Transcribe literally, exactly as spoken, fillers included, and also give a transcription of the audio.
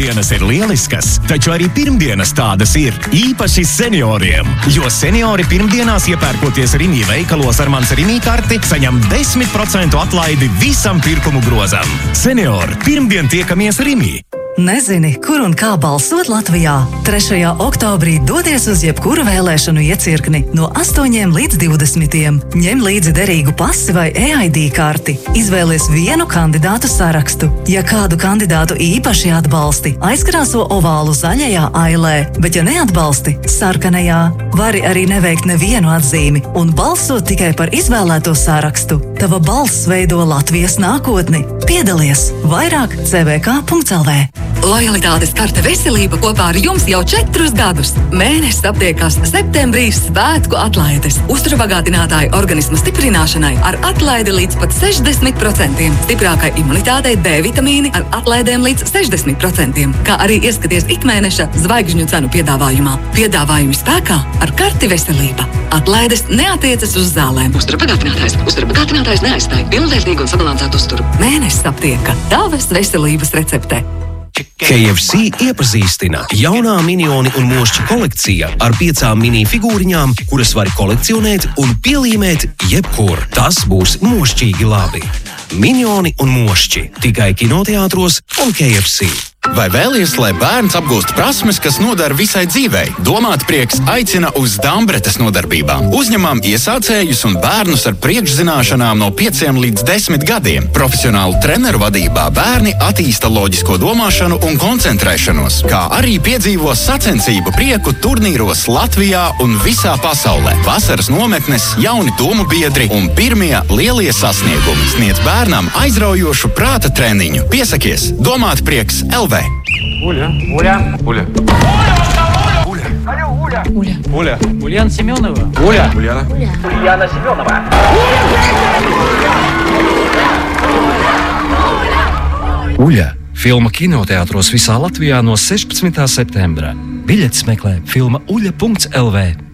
Pirmdienas ir lieliskas, taču arī pirmdienas tādas ir īpaši senioriem. Jo seniori pirmdienās iepērkoties Rimi veikalos ar mans Rimi karti, saņem desmit procentu atlaidi visam pirkumu grozam. Seniori, pirmdien tiekamies Rimi. Nezini, kur un kā balsot Latvijā? trešajā oktobrī dodies uz jebkuru vēlēšanu iecirkni no astoņiem līdz divdesmitiem. Ņem līdzi derīgu pasi vai E I D karti. Izvēlies vienu kandidātu sarakstu. Ja kādu kandidātu īpaši atbalsti, aizkrāso ovālu zaļajā ailē, bet ja neatbalsti, sarkanajā. Vari arī neveikt nevienu atzīmi un balsot tikai par izvēlēto sarakstu. Tava balss veido Latvijas nākotni. Piedalies! Vairāk c v k punkts l v. Lojalitātes karte veselība kopā ar jums jau četrus gadus. Mēnesis aptiekās septembrī svētku atlaides. Uzturabagātinātāju organisma stiprināšanai ar atlaidi līdz pat sešdesmit procentiem. Stiprākai imunitātei D vitamīni ar atlaidēm līdz sešdesmit procentiem. Kā arī ieskaties ikmēneša zvaigžņu cenu piedāvājumā. Piedāvājumi spēkā ar karti veselība. Atlaides neatiecas uz zālēm. Uzturabagātinātājs. Uzturabagātinātājs neaizstāj pilnvērtīgu un sabalansētu uzturu. Mēnesis aptieka. Tavas veselības recepte. K F C iepazīstina jaunā minioni un mošķi kolekcija ar piecām mini figūriņām, kuras var kolekcionēt un pielīmēt jebkur. Tas būs mošķīgi labi. Minioni un mošķi tikai kinoteātros un K F C. Vai vēlies, lai bērns apgūst prasmes, kas nodara visai dzīvei? Domāt prieks aicina uz Dambretes nodarbībām. Uzņemam iesācējus un bērnus ar priekšzināšanām no pieciem līdz desmit gadiem. Profesionālu treneru vadībā bērni attīsta loģisko domāšanu un koncentrēšanos, kā arī piedzīvo sacensību prieku turnīros Latvijā un visā pasaulē. Vasaras nometnes, jauni domu biedri un pirmie lielie sasniegumi sniedz bērnam aizraujošu prāta treniņu. Piesakies! Domāt prieks L V. Уля, Уля, Уля. Уля. Алло, Уля. Уля. Уля. Ульяна Семенова. Уля. Ульяна. Ульяна Семенова. Uļa. Filma kinoteātros visā Latvijā no sešpadsmitā septembra. Biļetes meklē filma uļa punkts l v.